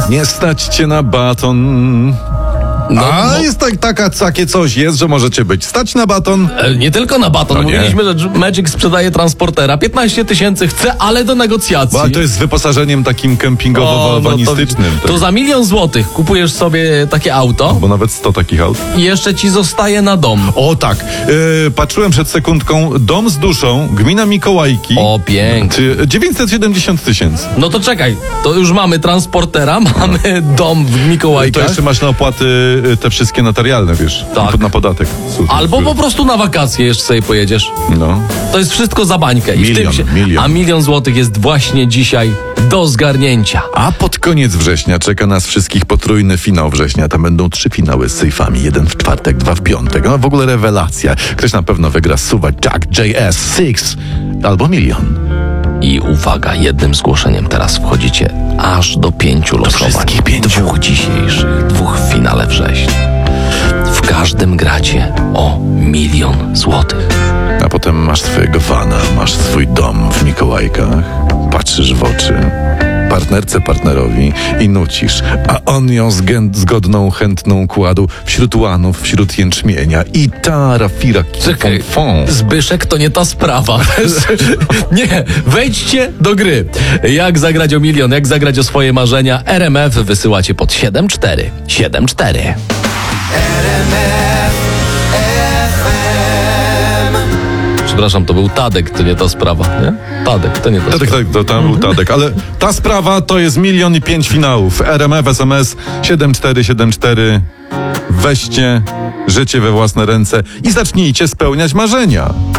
Nie stać cię na baton. Jest takie coś jest, że możecie być stać na baton. Nie tylko na baton. No Mówiliśmy, że Magic sprzedaje transportera. 15 000 chce, ale do negocjacji. Bo to jest z wyposażeniem takim kempingowo-wanistycznym. To za 1 000 000 złotych kupujesz sobie takie auto. Bo nawet 100 takich aut. I jeszcze ci zostaje na dom. O tak. Patrzyłem przed sekundką. Dom z duszą, gmina Mikołajki. O, pięknie. 970 000. No to czekaj. To już mamy transportera, mamy dom w Mikołajkach. To jeszcze masz na opłaty te wszystkie notarialne, wiesz. Tak. Na podatek. Super. Albo po prostu na wakacje jeszcze sobie pojedziesz. No. To jest wszystko za bańkę. Milion. A 1 000 000 złotych jest właśnie dzisiaj do zgarnięcia. A pod koniec września czeka nas wszystkich potrójny finał września. Tam będą 3 finały z sejfami. 1 w czwartek, 2 w piątek. No w ogóle rewelacja. Ktoś na pewno wygra suwa Jack JS 6 albo 1 000 000. I uwaga, jednym zgłoszeniem teraz wchodzicie aż do 5 losowań. wszystkich 5. 2 dzisiejszych, 2 w finale września. W każdym gracie o 1 000 000 złotych. A potem masz swojego fana, masz swój dom w Mikołajkach, patrzysz w oczy partnerowi i nucisz, a on ją zgodną, chętną kładł wśród łanów, wśród jęczmienia i fira Czekaj, Zbyszek to nie ta sprawa. Nie, wejdźcie do gry. Jak zagrać o 1 000 000, jak zagrać o swoje marzenia, RMF wysyłacie pod 7474. Przepraszam, to był Tadek, to nie ta sprawa, nie? Tadek, to nie ta sprawa. Tadek, to tam był Tadek, ale ta sprawa to jest 1 000 000 i 5 finałów. RMF, SMS 7474. Weźcie życie we własne ręce i zacznijcie spełniać marzenia.